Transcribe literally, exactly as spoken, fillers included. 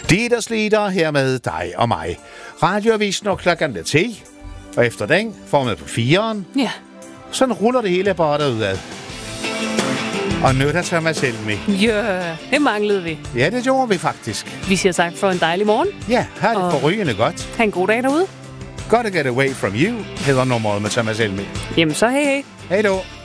De, der sliter her med dig og mig. Radioavisen når klokken er ti, og efter den får man på firen. Ja. Sådan ruller det hele bare derudad. Og nu der tager mig selv med. Ja, det manglede vi. Ja, det gjorde vi faktisk. Vi siger tak for en dejlig morgen. Ja, har det Og- forrygende godt. Ha' en god dag derude. Gotta get away from you, hedder nummeret med Thomas Helmi. Jamen så hej hej. Hej då.